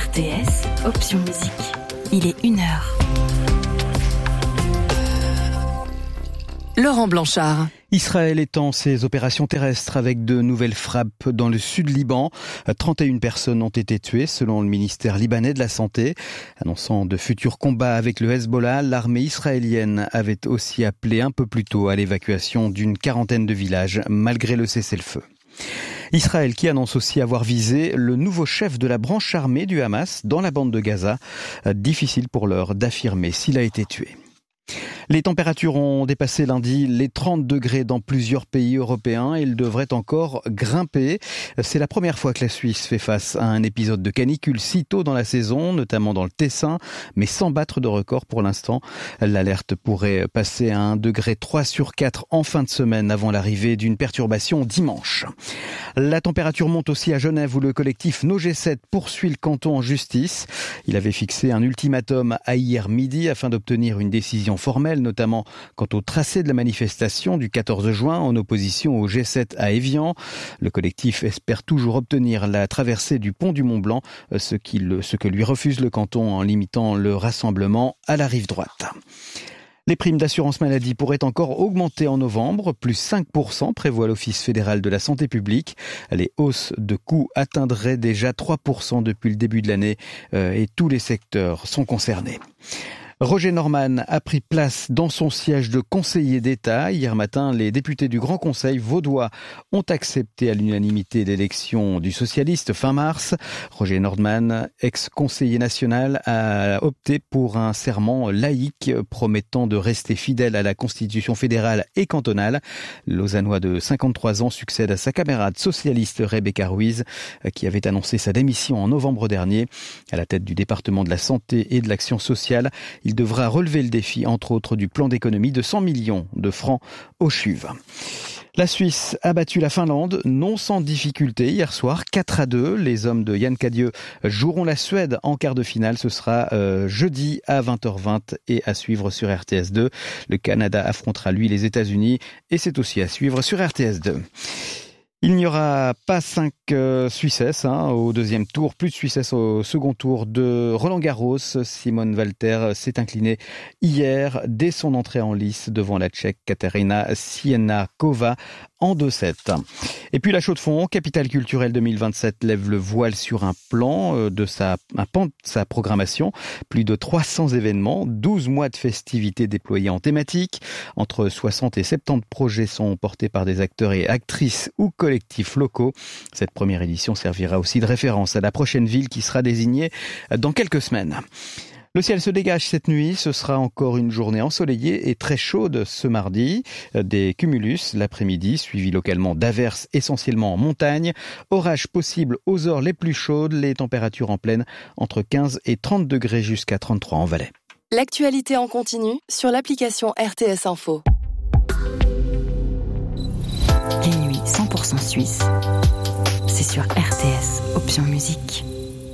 RTS, option musique. Il est 1h. Laurent Blanchard. Israël étend ses opérations terrestres avec de nouvelles frappes dans le sud Liban. 31 personnes ont été tuées selon le ministère libanais de la Santé. Annonçant de futurs combats avec le Hezbollah, l'armée israélienne avait aussi appelé un peu plus tôt à l'évacuation d'une quarantaine de villages malgré le cessez-le-feu. Israël qui annonce aussi avoir visé le nouveau chef de la branche armée du Hamas dans la bande de Gaza. Difficile pour l'heure d'affirmer s'il a été tué. Les températures ont dépassé lundi les 30 degrés dans plusieurs pays européens et ils devraient encore grimper. C'est la première fois que la Suisse fait face à un épisode de canicule si tôt dans la saison, notamment dans le Tessin, mais sans battre de record pour l'instant. L'alerte pourrait passer à 1,3 degré sur 4 en fin de semaine avant l'arrivée d'une perturbation dimanche. La température monte aussi à Genève où le collectif No G7 poursuit le canton en justice. Il avait fixé un ultimatum à hier midi afin d'obtenir une décision formelle, notamment quant au tracé de la manifestation du 14 juin en opposition au G7 à Évian. Le collectif espère toujours obtenir la traversée du pont du Mont-Blanc, ce que lui refuse le canton en limitant le rassemblement à la rive droite. Les primes d'assurance maladie pourraient encore augmenter en novembre, plus 5% prévoit l'Office fédéral de la santé publique. Les hausses de coûts atteindraient déjà 3% depuis le début de l'année et tous les secteurs sont concernés. Roger Norman a pris place dans son siège de conseiller d'État. Hier matin, les députés du Grand Conseil vaudois ont accepté à l'unanimité l'élection du socialiste fin mars. Roger Norman, ex-conseiller national, a opté pour un serment laïque promettant de rester fidèle à la Constitution fédérale et cantonale. Le Lausannois de 53 ans succède à sa camarade socialiste Rebecca Ruiz, qui avait annoncé sa démission en novembre dernier. À la tête du département de la santé et de l'action sociale, il devra relever le défi, entre autres, du plan d'économie de 100 millions de francs au CHUV. La Suisse a battu la Finlande, non sans difficulté, hier soir, 4-2. Les hommes de Yann Cadieux joueront la Suède en quart de finale. Ce sera jeudi à 20h20 et à suivre sur RTS2. Le Canada affrontera, lui, les États-Unis et c'est aussi à suivre sur RTS2. Il n'y aura pas 5 Suissesses au deuxième tour, plus de Suissesses au second tour de Roland-Garros. Simone Walter s'est inclinée hier dès son entrée en lice devant la Tchèque Kateřina Sienáková en 2-7. Et puis la Chaux-de-Fonds, capitale culturelle 2027, lève le voile sur un pan de sa programmation. Plus de 300 événements, 12 mois de festivités déployés en thématique. Entre 60 et 70 projets sont portés par des acteurs et actrices ou collectifs locaux. Cette première édition servira aussi de référence à la prochaine ville qui sera désignée dans quelques semaines. Le ciel se dégage cette nuit, ce sera encore une journée ensoleillée et très chaude ce mardi. Des cumulus l'après-midi, suivis localement d'averses essentiellement en montagne. Orage possible aux heures les plus chaudes, les températures en plaine entre 15 et 30 degrés jusqu'à 33 en Valais. L'actualité en continu sur l'application RTS Info. Les nuits 100% suisses, c'est sur RTS, option musique.